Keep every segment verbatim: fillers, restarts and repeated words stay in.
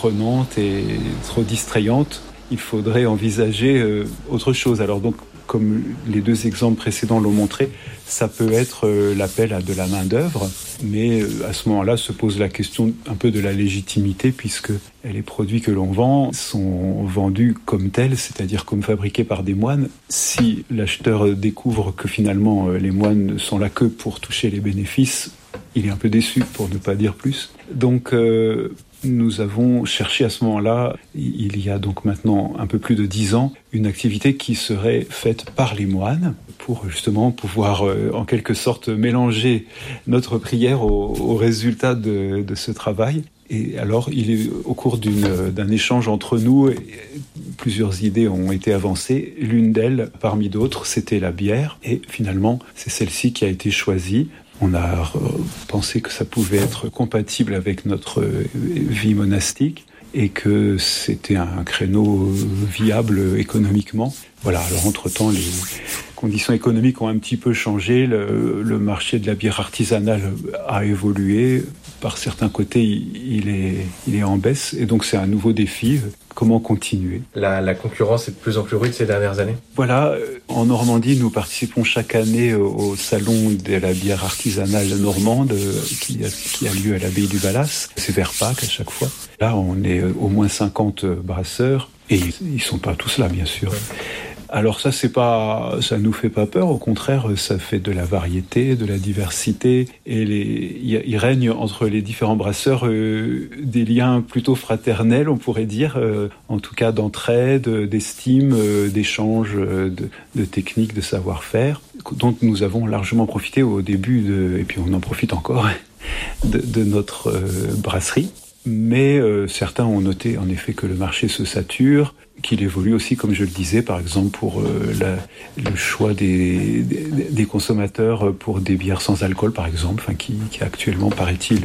prenante et trop distrayante. Il faudrait envisager euh, autre chose. Alors donc, comme les deux exemples précédents l'ont montré, ça peut être euh, l'appel à de la main-d'œuvre, mais euh, à ce moment-là se pose la question un peu de la légitimité, puisque les produits que l'on vend sont vendus comme tels, c'est-à-dire comme fabriqués par des moines. Si l'acheteur découvre que finalement euh, les moines ne sont là que pour toucher les bénéfices, il est un peu déçu, pour ne pas dire plus. Donc, euh, nous avons cherché à ce moment-là, il y a donc maintenant un peu plus de dix ans, une activité qui serait faite par les moines pour justement pouvoir euh, en quelque sorte mélanger notre prière au, au résultat de, de ce travail. Et alors, il est au cours d'une, d'un échange entre nous, plusieurs idées ont été avancées. L'une d'elles, parmi d'autres, c'était la bière. Et finalement, c'est celle-ci qui a été choisie. On a pensé que ça pouvait être compatible avec notre vie monastique et que c'était un créneau viable économiquement. Voilà, alors entre-temps, les conditions économiques ont un petit peu changé. Le, le marché de la bière artisanale a évolué. Par certains côtés, il est, il est en baisse. Et donc, c'est un nouveau défi. Comment continuer ? La, la concurrence est de plus en plus rude ces dernières années ? Voilà, en Normandie, nous participons chaque année au salon de la bière artisanale normande qui a, qui a lieu à l'abbaye du Valas. C'est vers Pâques à chaque fois. Là, on est au moins cinquante brasseurs et ils ne sont pas tous là, bien sûr. Alors ça, c'est pas, ça nous fait pas peur. Au contraire, ça fait de la variété, de la diversité, et les, il, il règne entre les différents brasseurs euh, des liens plutôt fraternels, on pourrait dire, euh, en tout cas d'entraide, d'estime, euh, d'échange, euh, de, de techniques, de savoir-faire, dont nous avons largement profité au début de, et puis on en profite encore, de, de notre euh, brasserie. Mais euh, certains ont noté en effet que le marché se sature, qu'il évolue aussi, comme je le disais, par exemple pour euh, la, le choix des, des, des consommateurs pour des bières sans alcool, par exemple, enfin, qui, qui actuellement, paraît-il,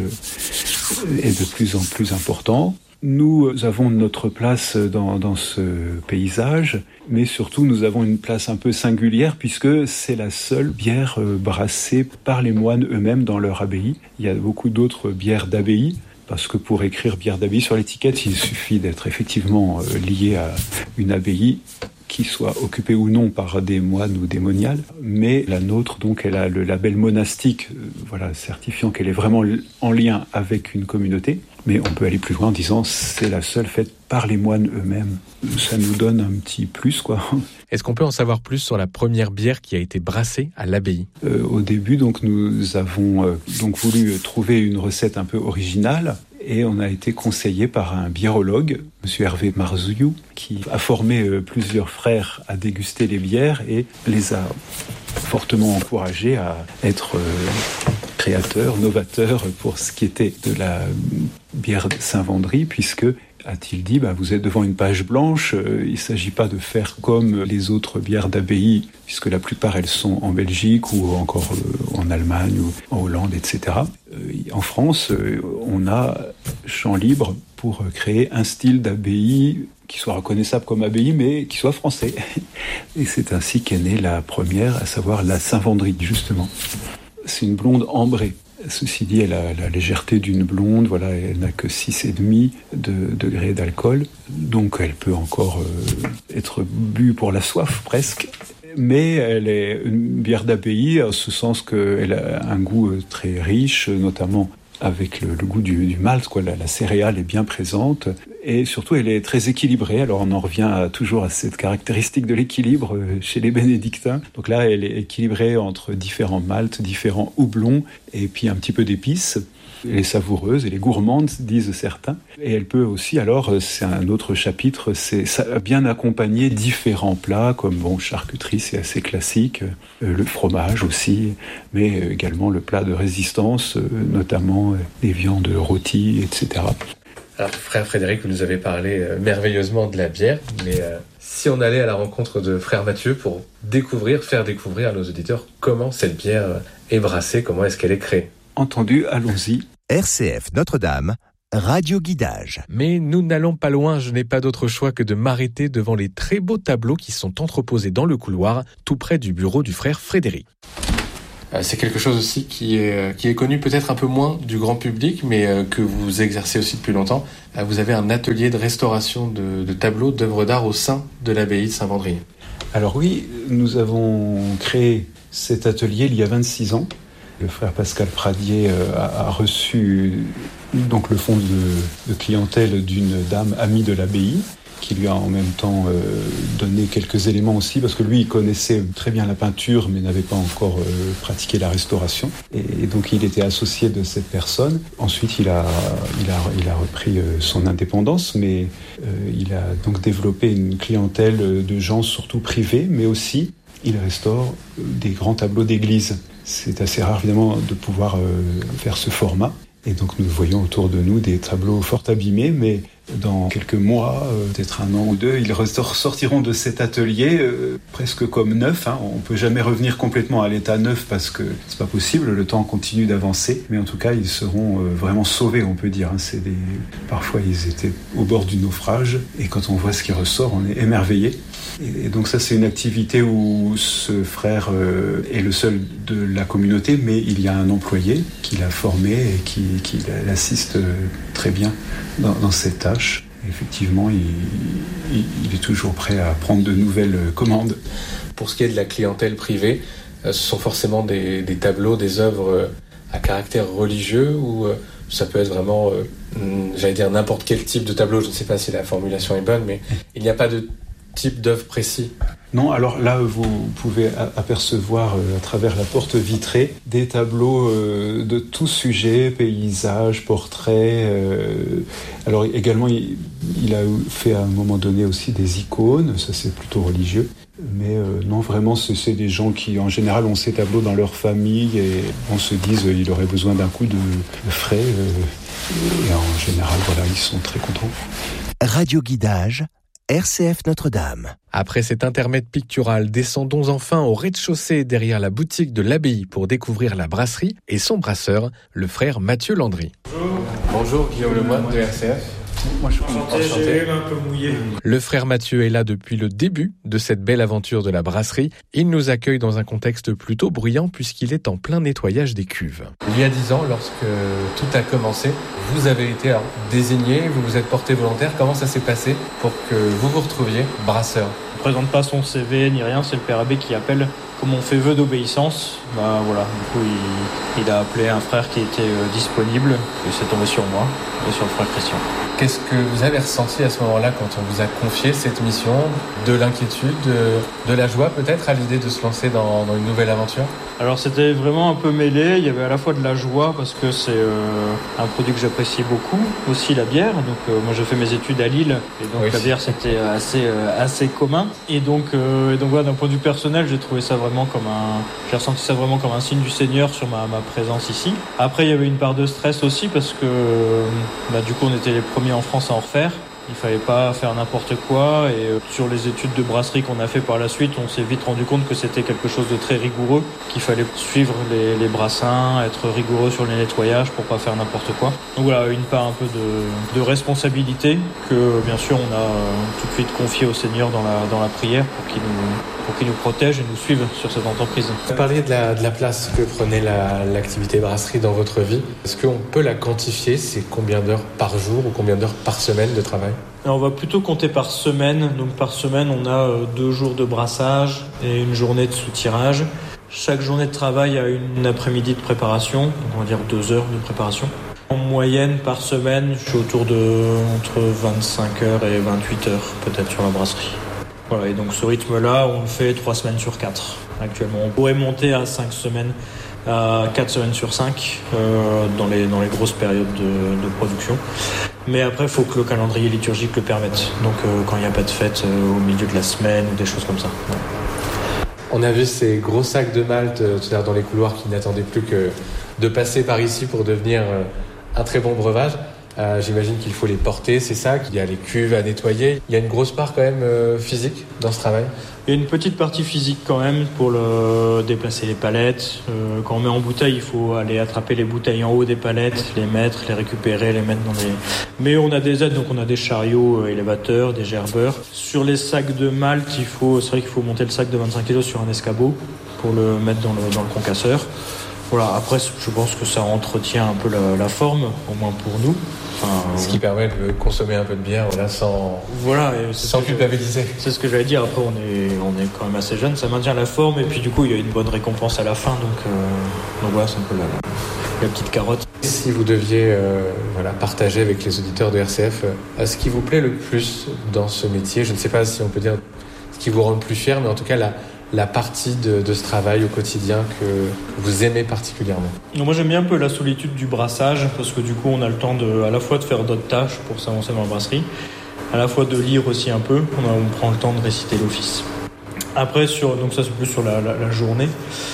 est de plus en plus important. Nous avons notre place dans, dans ce paysage, mais surtout nous avons une place un peu singulière puisque c'est la seule bière brassée par les moines eux-mêmes dans leur abbaye. Il y a beaucoup d'autres bières d'abbaye, parce que pour écrire bière d'abbaye sur l'étiquette, il suffit d'être effectivement lié à une abbaye qui soit occupée ou non par des moines ou des moniales. Mais la nôtre, donc, elle a le label monastique, euh, voilà, certifiant qu'elle est vraiment en lien avec une communauté. Mais on peut aller plus loin en disant c'est la seule faite par les moines eux-mêmes. Ça nous donne un petit plus, quoi. Est-ce qu'on peut en savoir plus sur la première bière qui a été brassée à l'abbaye ? euh, Au début, donc, nous avons euh, donc voulu trouver une recette un peu originale. Et on a été conseillé par un biérologue, M. Hervé Marzouillou, qui a formé euh, plusieurs frères à déguster les bières et les a fortement encouragés à être euh, créateurs, novateurs pour ce qui était de la bière de Saint-Vendry, puisque, a-t-il dit, bah, vous êtes devant une page blanche, euh, il ne s'agit pas de faire comme les autres bières d'abbaye, puisque la plupart elles sont en Belgique ou encore euh, en Allemagne ou en Hollande, et cetera. Euh, en France, euh, on a champ libre pour créer un style d'abbaye qui soit reconnaissable comme abbaye, mais qui soit français. Et c'est ainsi qu'est née la première, à savoir la Saint-Vendry, justement. C'est une blonde ambrée. Ceci dit, elle a la légèreté d'une blonde, voilà, elle n'a que six virgule cinq de degrés d'alcool, donc elle peut encore euh, être bue pour la soif, presque. Mais elle est une bière d'abbaye, en ce sens qu'elle a un goût très riche, notamment avec le, le goût du, du malt, quoi. La, la céréale est bien présente, et surtout elle est très équilibrée. Alors on en revient à, toujours à cette caractéristique de l'équilibre chez les bénédictins. Donc là, elle est équilibrée entre différents maltes, différents houblons, et puis un petit peu d'épices. Elle est savoureuse, elle est gourmande, disent certains. Et elle peut aussi, alors, c'est un autre chapitre, c'est bien accompagner différents plats, comme, bon, charcuterie, c'est assez classique, euh, le fromage aussi, mais également le plat de résistance, euh, notamment euh, les viandes rôties, et cetera. Alors, frère Frédéric, vous nous avez parlé euh, merveilleusement de la bière, mais euh, si on allait à la rencontre de frère Mathieu pour découvrir, faire découvrir à nos auditeurs comment cette bière est brassée, comment est-ce qu'elle est créée ? Entendu, allons-y. R C F Notre-Dame, Radio Guidage. Mais nous n'allons pas loin, je n'ai pas d'autre choix que de m'arrêter devant les très beaux tableaux qui sont entreposés dans le couloir, tout près du bureau du frère Frédéric. c'est quelque chose aussi qui est, qui est connu peut-être un peu moins du grand public, mais que vous exercez aussi depuis longtemps. Vous avez un atelier de restauration de, de tableaux, d'œuvres d'art au sein de l'abbaye de Saint-Vendrier. Alors oui, nous avons créé cet atelier il y a vingt-six ans. Le frère Pascal Pradier a, a reçu donc le fonds de, de clientèle d'une dame amie de l'abbaye, qui lui a en même temps euh, donné quelques éléments aussi, parce que lui, il connaissait très bien la peinture, mais n'avait pas encore euh, pratiqué la restauration. Et, et donc, il était associé de cette personne. Ensuite, il a, il a, il a repris euh, son indépendance, mais euh, il a donc développé une clientèle de gens, surtout privés, mais aussi, il restaure des grands tableaux d'église. C'est assez rare, évidemment, de pouvoir euh, faire ce format. Et donc, nous voyons autour de nous des tableaux fort abîmés, mais dans quelques mois, euh, peut-être un an ou deux, ils ressortiront de cet atelier euh, presque comme neufs. Hein. On ne peut jamais revenir complètement à l'état neuf parce que c'est pas possible, le temps continue d'avancer. Mais en tout cas, ils seront euh, vraiment sauvés, on peut dire. Hein. C'est des... Parfois, ils étaient au bord du naufrage. Et quand on voit ce qui ressort, on est émerveillé. Et donc ça, c'est une activité où ce frère euh, est le seul de la communauté, mais il y a un employé qui l'a formé et qui, qui l'assiste très bien dans, dans cette tâche. Et effectivement, il, il, il est toujours prêt à prendre de nouvelles commandes. Pour ce qui est de la clientèle privée, ce sont forcément des, des tableaux, des œuvres à caractère religieux, ou ça peut être vraiment, euh, j'allais dire, n'importe quel type de tableau. Je ne sais pas si la formulation est bonne, mais il n'y a pas de type d'œuvre précis? Non, alors là, vous pouvez apercevoir euh, à travers la porte vitrée des tableaux euh, de tout sujet, paysages, portraits. Euh, alors également, il, il a fait à un moment donné aussi des icônes, ça c'est plutôt religieux. Mais euh, non, vraiment, c'est, c'est des gens qui, en général, ont ces tableaux dans leur famille et on se dise euh, il aurait besoin d'un coup de, de frais. Euh, et en général, voilà, ils sont très contents. Radio Guidage, R C F Notre-Dame. Après cet intermède pictural, descendons enfin au rez-de-chaussée derrière la boutique de l'abbaye pour découvrir la brasserie et son brasseur, le frère Mathieu Landry. Bonjour. Bonjour Guillaume Lemoine de R C F. Moi, je suis enchanté, j'ai un peu mouillé. Le frère Mathieu est là depuis le début de cette belle aventure de la brasserie. Il nous accueille dans un contexte plutôt bruyant puisqu'il est en plein nettoyage des cuves. Il y a dix ans, lorsque tout a commencé, vous avez été alors, désigné, vous vous êtes porté volontaire. Comment ça s'est passé pour que vous vous retrouviez brasseur? On ne présente pas son C V ni rien, c'est le père abbé qui appelle. Comme on fait vœu d'obéissance, bah voilà, du coup il, il a appelé un frère qui était euh, disponible et c'est tombé sur moi et sur le frère Christian. Qu'est-ce que vous avez ressenti à ce moment-là quand on vous a confié cette mission? De l'inquiétude, de, de la joie peut-être à l'idée de se lancer dans, dans une nouvelle aventure? Alors c'était vraiment un peu mêlé, il y avait à la fois de la joie parce que c'est euh, un produit que j'apprécie beaucoup, aussi la bière. Donc euh, moi j'ai fait mes études à Lille et donc oui. La bière c'était assez, euh, assez commun. Et donc, euh, et donc voilà, d'un point de vue personnel, j'ai trouvé ça vraiment comme un, j'ai ressenti ça vraiment comme un signe du Seigneur sur ma, ma présence ici. Après il y avait une part de stress aussi parce que euh, bah, du coup on était les premiers en France à en refaire. Il fallait pas faire n'importe quoi et euh, sur les études de brasserie qu'on a fait par la suite, on s'est vite rendu compte que c'était quelque chose de très rigoureux, qu'il fallait suivre les, les brassins, être rigoureux sur les nettoyages pour pas faire n'importe quoi. Donc voilà, une part un peu de, de responsabilité que bien sûr on a euh, tout de suite confié au Seigneur dans la, dans la prière pour qu'il nous, pour qu'il nous protège et nous suive sur cette entreprise. Vous parliez de la, de la place que prenait la, l'activité brasserie dans votre vie. Est-ce qu'on peut la quantifier? C'est combien d'heures par jour ou combien d'heures par semaine de travail? Alors, on va plutôt compter par semaine. Donc par semaine, on a euh, deux jours de brassage et une journée de soutirage. Chaque journée de travail a une après-midi de préparation, donc on va dire deux heures de préparation. En moyenne, par semaine, je suis autour de entre vingt-cinq heures et vingt-huit heures peut-être sur la brasserie. Voilà, et donc ce rythme-là, on le fait trois semaines sur quatre actuellement. On pourrait monter à cinq semaines, à quatre semaines sur cinq euh, dans les dans les grosses périodes de, de production. Mais après, il faut que le calendrier liturgique le permette. Donc euh, quand il n'y a pas de fête euh, au milieu de la semaine ou des choses comme ça. Ouais. On a vu ces gros sacs de malt euh, tout à l'heure dans les couloirs qui n'attendaient plus que de passer par ici pour devenir euh, un très bon breuvage. Euh, j'imagine qu'il faut les porter, ces sacs. Il y a les cuves à nettoyer. Il y a une grosse part quand même euh, physique dans ce travail. Il y a une petite partie physique quand même pour le... déplacer les palettes. Euh, quand on met en bouteille, il faut aller attraper les bouteilles en haut des palettes, les mettre, les récupérer, les mettre dans les... Mais on a des aides, donc on a des chariots élévateurs, des gerbeurs. Sur les sacs de malt, il faut... c'est vrai qu'il faut monter le sac de vingt-cinq kilos sur un escabeau pour le mettre dans le, dans le concasseur. Voilà, après, je pense que ça entretient un peu la, la forme, au moins pour nous. Enfin, ce qui permet de consommer un peu de bière voilà, sans, voilà, et c'est sans culpabiliser. Je, c'est ce que j'allais dire. Après, on est, on est quand même assez jeune, ça maintient la forme. Et puis, du coup, il y a une bonne récompense à la fin. Donc, euh, donc voilà, c'est un peu la, la petite carotte. Si vous deviez euh, voilà, partager avec les auditeurs de R C F euh, ce qui vous plaît le plus dans ce métier, je ne sais pas si on peut dire ce qui vous rend le plus fier, mais en tout cas, la, la partie de, de ce travail au quotidien que vous aimez particulièrement. Moi, j'aime bien un peu la solitude du brassage, parce que du coup, on a le temps de, à la fois de faire d'autres tâches pour s'avancer dans la brasserie, à la fois de lire aussi un peu, on, a, on prend le temps de réciter l'office. Après, sur, donc ça c'est plus sur la, la, la journée.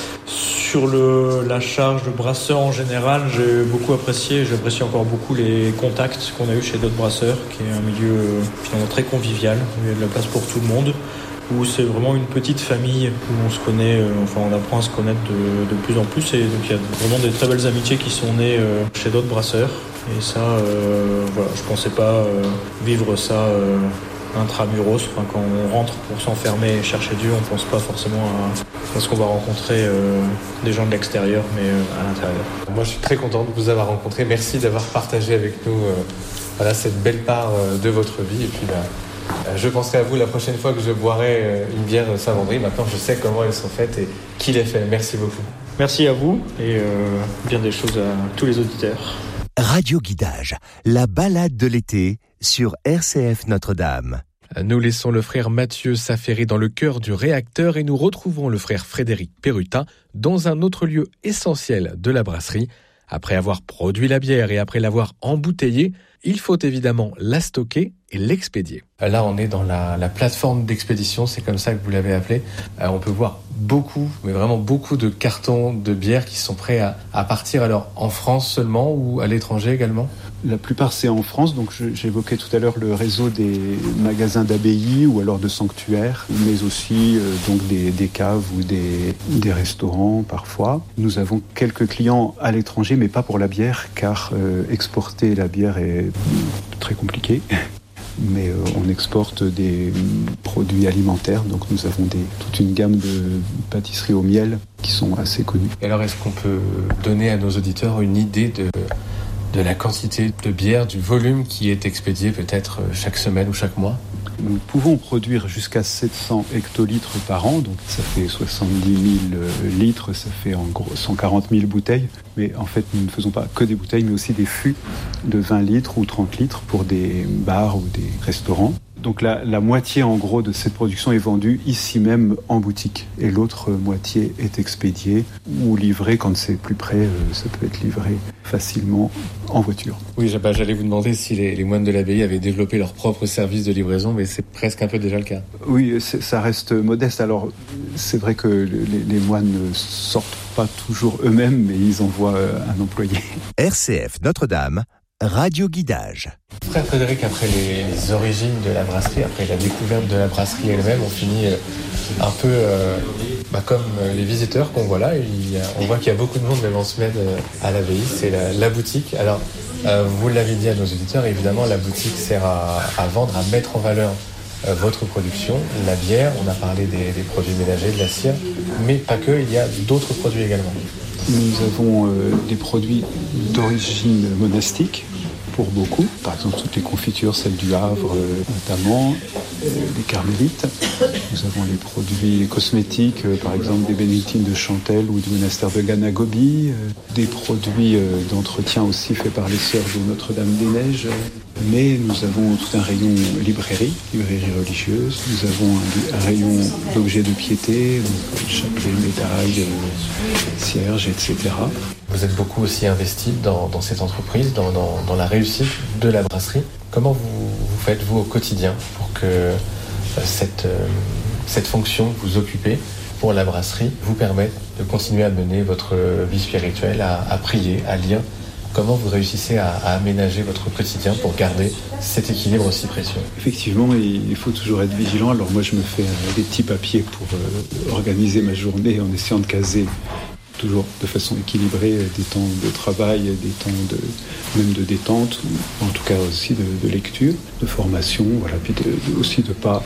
Sur le, la charge de brasseur en général, j'ai beaucoup apprécié, j'apprécie encore beaucoup les contacts qu'on a eu chez d'autres brasseurs, qui est un milieu finalement très convivial, où il y a de la place pour tout le monde, où c'est vraiment une petite famille, où on se connaît, euh, enfin on apprend à se connaître de, de plus en plus, et donc il y a vraiment des très belles amitiés qui sont nées euh, chez d'autres brasseurs, et ça, euh, voilà, je pensais pas euh, vivre ça euh, intramuros, enfin, quand on rentre pour s'enfermer et chercher Dieu, on pense pas forcément à, à ce qu'on va rencontrer euh, des gens de l'extérieur, mais euh, à l'intérieur. Moi je suis très content de vous avoir rencontré, merci d'avoir partagé avec nous euh, voilà, cette belle part euh, de votre vie, et puis bah, je penserai à vous la prochaine fois que je boirai une bière Saint-Vendry. Maintenant, je sais comment elles sont faites et qui les fait. Merci beaucoup. Merci à vous et euh, bien des choses à tous les auditeurs. Radio Guidage, la balade de l'été sur R C F Notre-Dame. Nous laissons le frère Mathieu s'affairer dans le cœur du réacteur et nous retrouvons le frère Frédéric Perrutin dans un autre lieu essentiel de la brasserie. Après avoir produit la bière et après l'avoir embouteillée, il faut évidemment la stocker et l'expédier. Là, on est dans la, la plateforme d'expédition, c'est comme ça que vous l'avez appelé. Euh, on peut voir beaucoup, mais vraiment beaucoup de cartons de bière qui sont prêts à, à partir. Alors, en France seulement ou à l'étranger également ? La plupart, c'est en France. Donc, je, j'évoquais tout à l'heure le réseau des magasins d'abbayes ou alors de sanctuaires, mais aussi euh, donc des, des caves ou des, des restaurants parfois. Nous avons quelques clients à l'étranger, mais pas pour la bière, car euh, exporter la bière est très compliqué. Mais euh, on exporte des produits alimentaires, donc nous avons des, toute une gamme de pâtisseries au miel qui sont assez connues. Et alors, est-ce qu'on peut donner à nos auditeurs une idée de, de la quantité de bière, du volume qui est expédié peut-être chaque semaine ou chaque mois ? Nous pouvons produire jusqu'à sept cents hectolitres par an, donc ça fait soixante-dix mille litres, ça fait en gros cent quarante mille bouteilles. Mais en fait, nous ne faisons pas que des bouteilles, mais aussi des fûts de vingt litres ou trente litres pour des bars ou des restaurants. Donc la, la moitié en gros de cette production est vendue ici même en boutique et l'autre moitié est expédiée ou livrée quand c'est plus près, euh, ça peut être livré facilement en voiture. Oui, bah, j'allais vous demander si les, les moines de l'abbaye avaient développé leur propre service de livraison, mais c'est presque un peu déjà le cas. Oui, ça reste modeste. Alors c'est vrai que les, les moines ne sortent pas toujours eux-mêmes, mais ils envoient un employé. R C F Notre-Dame, Radio Guidage. Frère Frédéric, après les, les origines de la brasserie, après la découverte de la brasserie elle-même, on finit euh, un peu euh, bah, comme euh, les visiteurs qu'on voit là. Il y a, on voit qu'il y a beaucoup de monde même en semaine euh, à l'abbaye, c'est la, la boutique. Alors, euh, vous l'avez dit à nos auditeurs, évidemment, la boutique sert à, à vendre, à mettre en valeur euh, votre production, la bière, on a parlé des, des produits ménagers, de la cire, mais pas que, il y a d'autres produits également. Nous avons euh, des produits d'origine monastique, pour beaucoup. Par exemple, toutes les confitures, celles du Havre euh, notamment, euh, les carmélites. Nous avons les produits cosmétiques, euh, par exemple des bénédictines de Chantelle ou du monastère de Ganagobi, euh, des produits euh, d'entretien aussi faits par les sœurs de Notre-Dame-des-Neiges. Mais nous avons tout un rayon librairie, librairie religieuse. Nous avons un, un rayon d'objets de piété, donc chapelet, médailles, euh, cierges, et cetera. Vous êtes beaucoup aussi investi dans, dans cette entreprise, dans, dans, dans la réussite de la brasserie. Comment vous, vous faites, vous, au quotidien, pour que euh, cette, euh, cette fonction que vous occupez pour la brasserie vous permette de continuer à mener votre vie spirituelle, à, à prier, à lire ? Comment vous réussissez à, à aménager votre quotidien pour garder cet équilibre aussi précieux ? Effectivement, il faut toujours être vigilant. Alors moi, je me fais euh, des petits papiers pour euh, organiser ma journée en essayant de caser toujours de façon équilibrée des temps de travail, des temps de, même de détente, ou en tout cas aussi de, de lecture, de formation, voilà, puis de, de, aussi de ne pas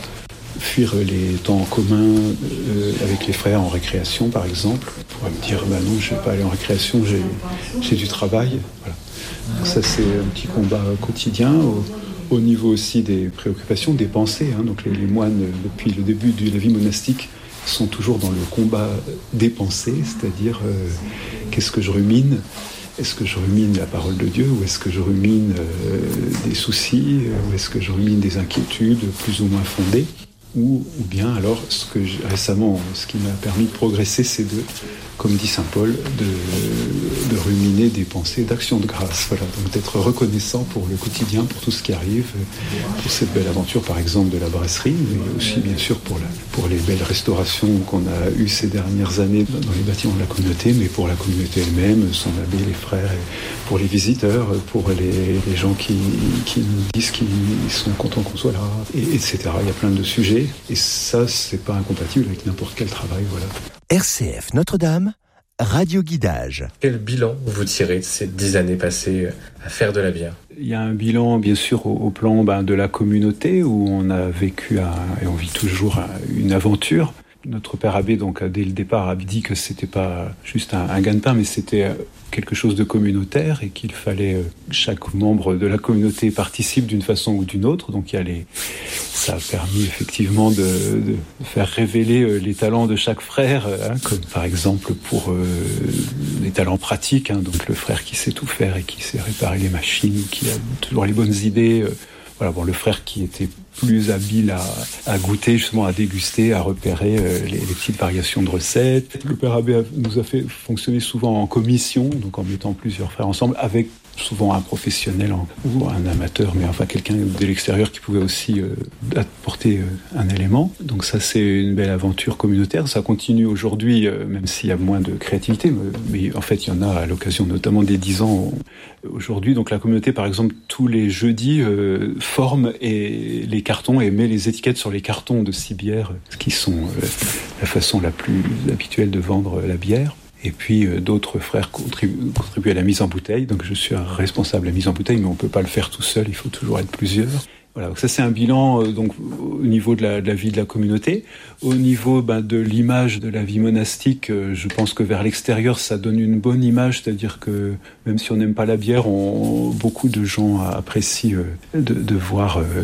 fuir les temps communs euh, avec les frères en récréation, par exemple. On pourrait me dire, bah non, je ne vais pas aller en récréation, j'ai, j'ai du travail. Voilà. Donc ça, c'est un petit combat quotidien. Au, au niveau aussi des préoccupations, des pensées. Hein. Donc les, les moines, depuis le début de la vie monastique, sont toujours dans le combat des pensées, c'est-à-dire euh, qu'est-ce que je rumine ? Est-ce que je rumine la parole de Dieu ou est-ce que je rumine euh, des soucis ou est-ce que je rumine des inquiétudes plus ou moins fondées ou, ou bien alors ce que je, récemment ce qui m'a permis de progresser c'est de, comme dit saint Paul, de, de ruminer des pensées d'action de grâce, voilà, donc d'être reconnaissant pour le quotidien, pour tout ce qui arrive, pour cette belle aventure par exemple de la brasserie, mais aussi bien sûr pour, la, pour les belles restaurations qu'on a eues ces dernières années dans les bâtiments de la communauté, mais pour la communauté elle-même, son abbé, les frères, pour les visiteurs, pour les, les gens qui, qui nous disent qu'ils sont contents qu'on soit là, et, etc. Il y a plein de sujets, et ça c'est pas incompatible avec n'importe quel travail, voilà. R C F Notre-Dame, Radio Guidage. Quel bilan vous tirez de ces dix années passées à faire de la bière ? Il y a un bilan, bien sûr, au, au plan ben, de la communauté, où on a vécu un, et on vit toujours un, une aventure. Notre père abbé, donc, dès le départ, a dit que c'était pas juste un, un gagne-pain, mais c'était quelque chose de communautaire et qu'il fallait que chaque membre de la communauté participe d'une façon ou d'une autre. Donc, il y a les, ça a permis effectivement de, de faire révéler les talents de chaque frère, hein, comme par exemple pour euh, les talents pratiques, hein, donc le frère qui sait tout faire et qui sait réparer les machines, qui a toujours les bonnes idées. Euh, Voilà, bon, le frère qui était plus habile à, à goûter, justement à déguster, à repérer euh, les, les petites variations de recettes. Le père abbé a, nous a fait fonctionner souvent en commission, donc en mettant plusieurs frères ensemble, avec souvent un professionnel en, ou un amateur, mais enfin quelqu'un de l'extérieur qui pouvait aussi euh, apporter euh, un élément. Donc ça, c'est une belle aventure communautaire. Ça continue aujourd'hui, euh, même s'il y a moins de créativité, mais, mais en fait, il y en a à l'occasion notamment des dix ans aujourd'hui. Donc la communauté, par exemple, tous les jeudis, euh, forme et les cartons et met les étiquettes sur les cartons de six bières, qui sont euh, la façon la plus habituelle de vendre la bière. Et puis euh, d'autres frères contribuent, contribuent à la mise en bouteille. Donc je suis un responsable de la mise en bouteille, mais on peut pas le faire tout seul, il faut toujours être plusieurs. Voilà, donc ça c'est un bilan euh, donc au niveau de la, de la vie de la communauté. Au niveau ben, de l'image de la vie monastique, euh, je pense que vers l'extérieur ça donne une bonne image, c'est-à-dire que même si on n'aime pas la bière, on, beaucoup de gens apprécient euh, de, de voir euh,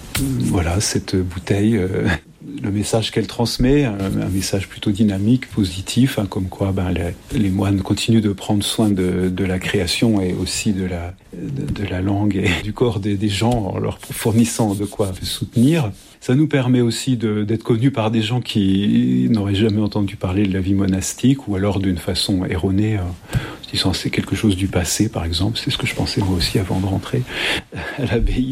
voilà cette bouteille. Euh, le message qu'elle transmet, un, un message plutôt dynamique, positif, hein, comme quoi ben, les, les moines continuent de prendre soin de, de la création et aussi de la, de, de la langue et du corps des, des gens en leur fournissant de quoi soutenir. Ça nous permet aussi de, d'être connus par des gens qui n'auraient jamais entendu parler de la vie monastique ou alors d'une façon erronée, euh, disant c'est quelque chose du passé par exemple. C'est ce que je pensais moi aussi avant de rentrer à l'abbaye.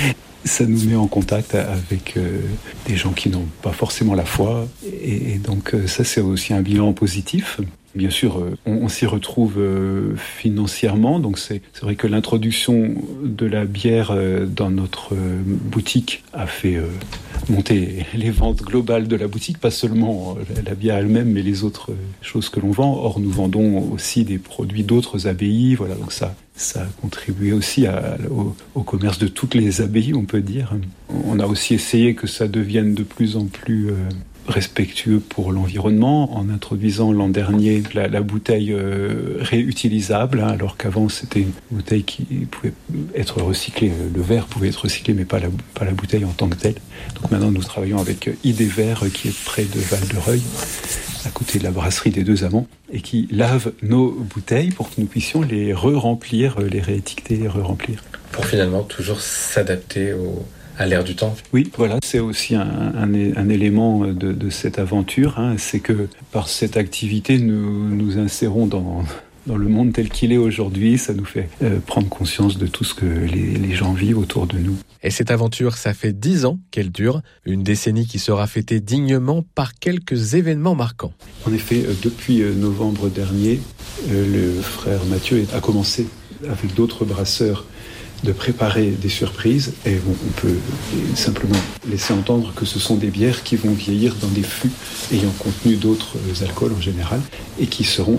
Ça nous met en contact avec euh, des gens qui n'ont pas forcément la foi. Et, et donc euh, ça, c'est aussi un bilan positif. Bien sûr, euh, on, on s'y retrouve euh, financièrement. Donc c'est, c'est vrai que l'introduction de la bière euh, dans notre euh, boutique a fait euh, monter les ventes globales de la boutique. Pas seulement euh, la bière elle-même, mais les autres euh, choses que l'on vend. Or, nous vendons aussi des produits d'autres abbayes. Voilà, donc ça... Ça a contribué aussi à, au, au commerce de toutes les abbayes, on peut dire. On a aussi essayé que ça devienne de plus en plus euh, respectueux pour l'environnement, en introduisant l'an dernier la, la bouteille euh, réutilisable, hein, alors qu'avant c'était une bouteille qui pouvait être recyclée. Le verre pouvait être recyclé, mais pas la, pas la bouteille en tant que telle. Donc maintenant nous travaillons avec Idéver, qui est près de Val-de-Reuil, à côté de la brasserie des Deux Amants, et qui lave nos bouteilles pour que nous puissions les re-remplir, les réétiqueter, les re-remplir. Pour finalement toujours s'adapter au, à l'ère du temps. Oui, voilà, c'est aussi un, un, un élément de, de cette aventure, hein, c'est que par cette activité, nous nous insérons dans... dans le monde tel qu'il est aujourd'hui, ça nous fait euh, prendre conscience de tout ce que les, les gens vivent autour de nous. Et cette aventure, ça fait dix ans qu'elle dure, une décennie qui sera fêtée dignement par quelques événements marquants. En effet, euh, depuis euh, novembre dernier, euh, le frère Mathieu a commencé avec d'autres brasseurs de préparer des surprises, et bon, on peut simplement laisser entendre que ce sont des bières qui vont vieillir dans des fûts ayant contenu d'autres alcools en général, et qui seront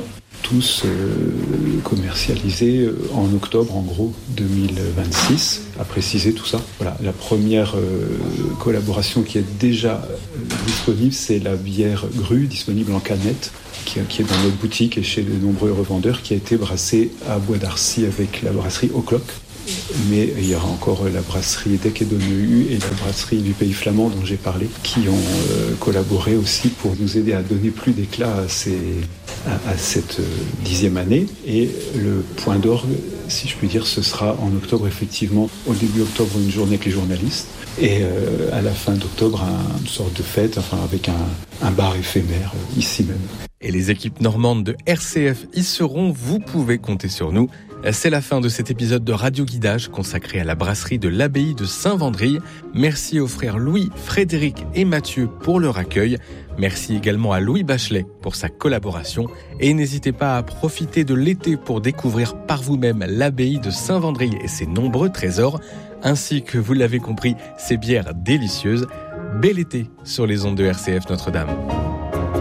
tous euh, commercialisés en octobre, en gros, deux mille vingt-six. À préciser tout ça. Voilà, la première euh, collaboration qui est déjà euh, disponible, c'est la bière Grue, disponible en canette, qui, qui est dans notre boutique et chez de nombreux revendeurs, qui a été brassée à Bois d'Arcy avec la brasserie O'Clock. Mais il y aura encore la brasserie Dec et Donnehue et la brasserie du Pays Flamand dont j'ai parlé, qui ont euh, collaboré aussi pour nous aider à donner plus d'éclat à, ces, à, à cette euh, dixième année. Et le point d'orgue, si je puis dire, ce sera en octobre, effectivement, au début octobre, une journée avec les journalistes. Et euh, à la fin d'octobre, un, une sorte de fête, enfin avec un, un bar éphémère, euh, ici même. Et les équipes normandes de R C F y seront, vous pouvez compter sur nous. C'est la fin de cet épisode de Radio Guidage consacré à la brasserie de l'abbaye de Saint-Vendry. Merci aux frères Louis, Frédéric et Mathieu pour leur accueil. Merci également à Louis Bachelet pour sa collaboration. Et n'hésitez pas à profiter de l'été pour découvrir par vous-même l'abbaye de Saint-Vendry et ses nombreux trésors, ainsi que, vous l'avez compris, ses bières délicieuses. Bel été sur les ondes de R C F Notre-Dame.